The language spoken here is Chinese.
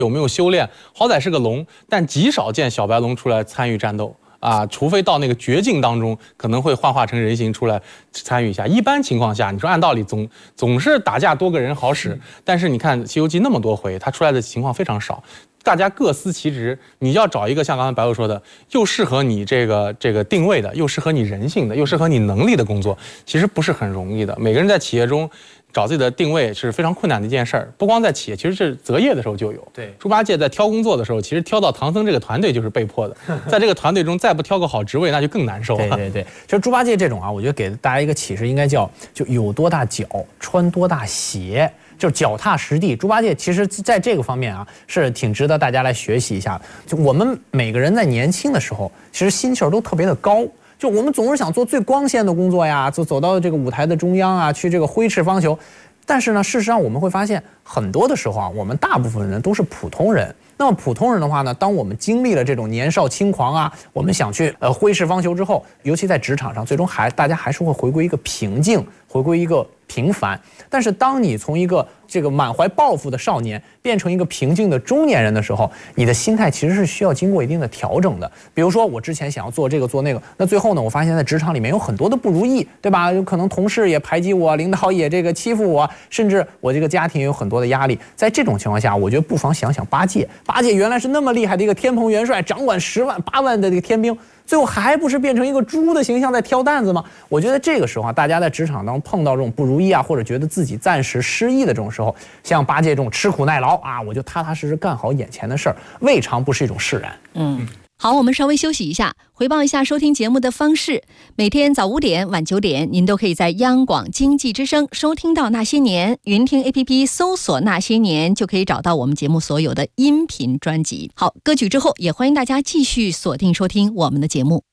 有没有修炼，好歹是个龙，但极少见小白龙出来参与战斗啊，除非到那个绝境当中，可能会幻化成人形出来参与一下。一般情况下，你说按道理总是打架多个人好使，但是你看《西游记》那么多回，它出来的情况非常少。大家各司其职，你要找一个像刚才白鹿说的，又适合你这个定位的，又适合你人性的，又适合你能力的工作，其实不是很容易的。每个人在企业中找自己的定位是非常困难的一件事儿，不光在企业，其实是择业的时候就有。 对， 猪八戒在挑工作的时候，其实挑到唐僧这个团队就是被迫的，在这个团队中再不挑个好职位，那就更难受了。 对，就是猪八戒这种啊，我觉得给大家一个启示，应该叫就有多大脚穿多大鞋。就是脚踏实地，猪八戒其实在这个方面啊是挺值得大家来学习一下的。就我们每个人在年轻的时候，其实心气儿都特别的高，就我们总是想做最光鲜的工作呀，走到这个舞台的中央啊，去这个挥斥方遒。但是呢，事实上我们会发现，很多的时候啊，我们大部分人都是普通人。那么普通人的话呢，当我们经历了这种年少轻狂啊，我们想去挥斥方遒之后，尤其在职场上，最终大家还是会回归一个平静，回归一个平凡。但是当你从一个这个满怀抱负的少年变成一个平静的中年人的时候，你的心态其实是需要经过一定的调整的。比如说我之前想要做这个做那个，那最后呢，我发现在职场里面有很多的不如意，对吧？有可能同事也排挤我，领导也这个欺负我，甚至我这个家庭也有很多的压力。在这种情况下，我觉得不妨想想八戒原来是那么厉害的一个天蓬元帅，掌管10万8万的这个天兵，最后还不是变成一个猪的形象在挑担子吗？我觉得这个时候啊，大家在职场当中碰到这种不如意啊，或者觉得自己暂时失意的这种时候，像八戒这种吃苦耐劳啊，我就踏踏实实干好眼前的事儿，未尝不是一种释然。 好，我们稍微休息一下，回报一下收听节目的方式。每天早5点、晚9点，您都可以在央广经济之声收听到《那些年》，云听 APP 搜索《那些年》就可以找到我们节目所有的音频专辑。好，歌曲之后，也欢迎大家继续锁定收听我们的节目。